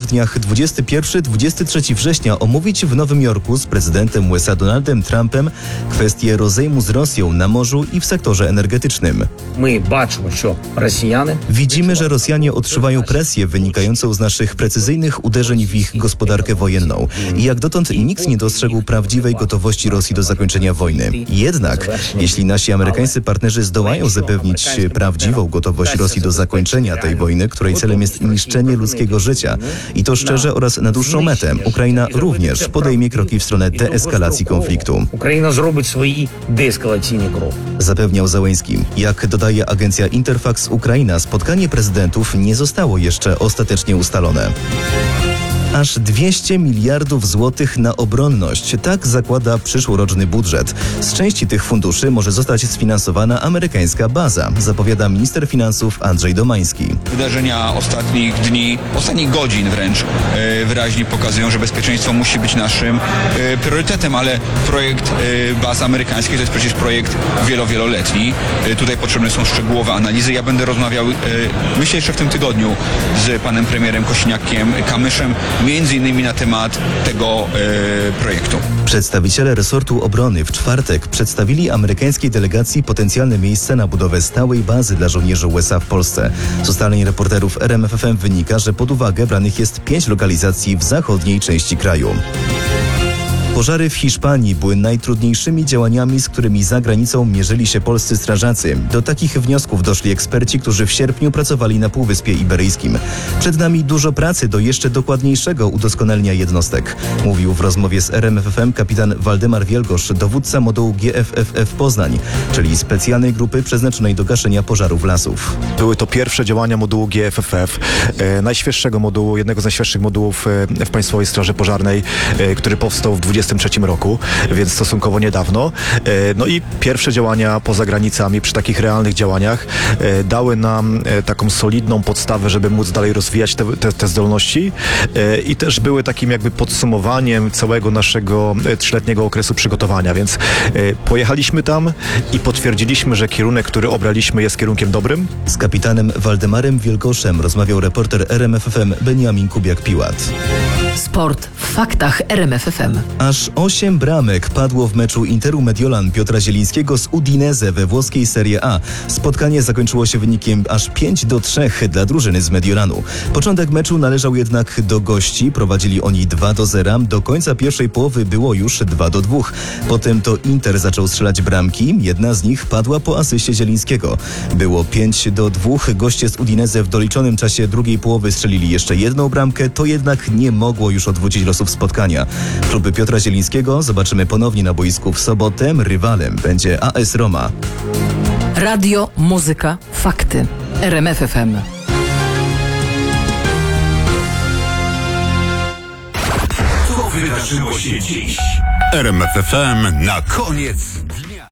dniach 21-23 września omówić w Nowym Jorku z prezydentem USA Donaldem Trumpem kwestię rozejmu z Rosją na morzu i w sektorze energetycznym. Widzimy, że Rosjanie odczuwają presję wynikającą z naszych precyzyjnych uderzeń w ich gospodarkę wojenną i jak dotąd nikt nie dostrzegł prawdziwej gotowości Rosji do zakończenia wojny. Jednak, jeśli nasi amerykańscy partnerzy zdołają zapewnić prawdziwą gotowość Rosji do zakończenia tej wojny, której celem jest niszczenie ludzkiego życia i to szczerze oraz na dłuższą metę, Ukraina również podejmie kroki w stronę deeskalacji konfliktu. Ukraina zrobi swoje deeskalacyjne kroki. Zapewniał Zełenski. Jak dodaje agencja Interfax Ukraina, spotkanie prezydentów nie zostało jeszcze ostatecznie ustalone. Aż 200 miliardów złotych na obronność. Tak zakłada przyszłoroczny budżet. Z części tych funduszy może zostać sfinansowana amerykańska baza, zapowiada minister finansów Andrzej Domański. Wydarzenia ostatnich dni, ostatnich godzin wręcz wyraźnie pokazują, że bezpieczeństwo musi być naszym priorytetem, ale projekt baz amerykańskich to jest przecież projekt wieloletni. Tutaj potrzebne są szczegółowe analizy. Ja będę rozmawiał, myślę jeszcze w tym tygodniu, z panem premierem Kosiniakiem-Kamyszem, między innymi na temat tego projektu. Przedstawiciele resortu obrony w czwartek przedstawili amerykańskiej delegacji potencjalne miejsce na budowę stałej bazy dla żołnierzy USA w Polsce. Z ustaleń reporterów RMFFM wynika, że pod uwagę branych jest 5 lokalizacji w zachodniej części kraju. Pożary w Hiszpanii były najtrudniejszymi działaniami, z którymi za granicą mierzyli się polscy strażacy. Do takich wniosków doszli eksperci, którzy w sierpniu pracowali na Półwyspie Iberyjskim. Przed nami dużo pracy do jeszcze dokładniejszego udoskonalenia jednostek, mówił w rozmowie z RMFFM kapitan Waldemar Wielgosz, dowódca modułu GFFF Poznań, czyli specjalnej grupy przeznaczonej do gaszenia pożarów lasów. Były to pierwsze działania modułu GFFF, najświeższego modułu, jednego z najświeższych modułów w Państwowej Straży Pożarnej, który powstał w 2023 roku, więc stosunkowo niedawno. No i pierwsze działania poza granicami, przy takich realnych działaniach dały nam taką solidną podstawę, żeby móc dalej rozwijać te zdolności i też były takim jakby podsumowaniem całego naszego 3-letniego okresu przygotowania, więc pojechaliśmy tam i potwierdziliśmy, że kierunek, który obraliśmy, jest kierunkiem dobrym. Z kapitanem Waldemarem Wielgoszem rozmawiał reporter RMFFM Beniamin Kubiak-Piłat. Sport w faktach RMFFM. Aż 8 bramek padło w meczu Interu Mediolan Piotra Zielińskiego z Udinese we włoskiej Serie A. Spotkanie zakończyło się wynikiem aż 5-3 dla drużyny z Mediolanu. Początek meczu należał jednak do gości. Prowadzili oni 2-0. Do końca pierwszej połowy było już 2-2. Potem to Inter zaczął strzelać bramki. Jedna z nich padła po asyście Zielińskiego. Było 5-2. Goście z Udinese w doliczonym czasie drugiej połowy strzelili jeszcze jedną bramkę. To jednak nie mogło już odwrócić losów spotkania. Kluby Piotra Zielińskiego zobaczymy ponownie na boisku w sobotę. Rywalem będzie AS Roma. Radio, muzyka, fakty. RMFFM. Co wydarzyło się dziś? RMFFM na koniec dnia.